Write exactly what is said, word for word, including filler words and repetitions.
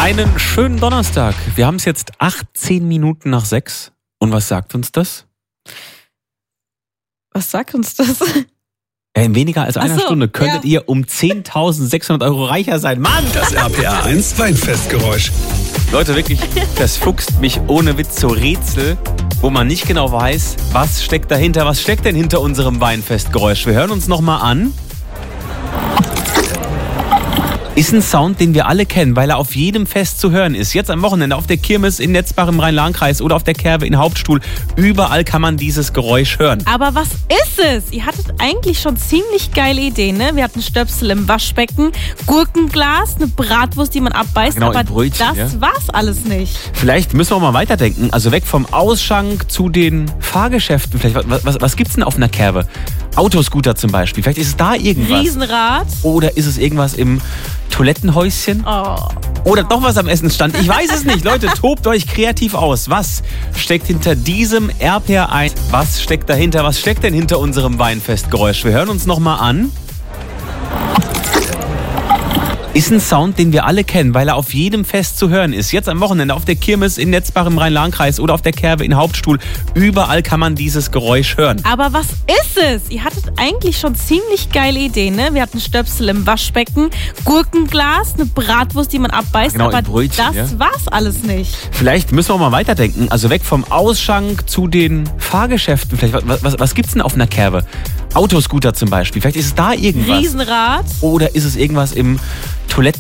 Einen schönen Donnerstag. Wir haben es jetzt achtzehn Minuten nach sechs. Und was sagt uns das? Was sagt uns das? Ja, in weniger als einer Ach so, Stunde könntet ja. ihr um zehntausendsechshundert Euro reicher sein. Mann! Das R P R eins Weinfestgeräusch. Leute, wirklich, das fuchst mich ohne Witz so Rätsel, wo man nicht genau weiß, was steckt dahinter. Was steckt denn hinter unserem Weinfestgeräusch? Wir hören uns nochmal an. Ist ein Sound, den wir alle kennen, weil er auf jedem Fest zu hören ist. Jetzt am Wochenende auf der Kirmes in Netzbach im Rhein-Lahn-Kreis oder auf der Kerwe in Hauptstuhl. Überall kann man dieses Geräusch hören. Aber was ist es? Ihr hattet eigentlich schon ziemlich geile Ideen, ne? Wir hatten Stöpsel im Waschbecken, Gurkenglas, eine Bratwurst, die man abbeißt, Genau, aber ein Brötchen, das ja. war's alles nicht. Vielleicht müssen wir mal weiterdenken. Also weg vom Ausschank zu den Fahrgeschäften. Vielleicht, was, was, was gibt's denn auf einer Kerwe? Autoscooter zum Beispiel. Vielleicht ist es da irgendwas. Riesenrad. Oder ist es irgendwas im Toilettenhäuschen? Oh. Oder doch was am Essensstand? Ich weiß es nicht. Leute, tobt euch kreativ aus. Was steckt hinter diesem R P R eins? Was steckt dahinter? Was steckt denn hinter unserem Weinfestgeräusch? Wir hören uns nochmal an. Ist ein Sound, den wir alle kennen, weil er auf jedem Fest zu hören ist. Jetzt am Wochenende auf der Kirmes in Netzbach im Rhein-Lahn-Kreis oder auf der Kerwe in Hauptstuhl. Überall kann man dieses Geräusch hören. Aber was ist es? Ihr hattet eigentlich schon ziemlich geile Ideen, ne? Wir hatten Stöpsel im Waschbecken, Gurkenglas, eine Bratwurst, die man abbeißt, Genau, aber ein Brötchen, das ja. war's alles nicht. Vielleicht müssen wir mal weiterdenken. Also weg vom Ausschank zu den Fahrgeschäften. Vielleicht, was, was, was gibt's denn auf einer Kerwe? Autoscooter zum Beispiel. Vielleicht ist es da irgendwas. Riesenrad. Oder ist es irgendwas im Toiletten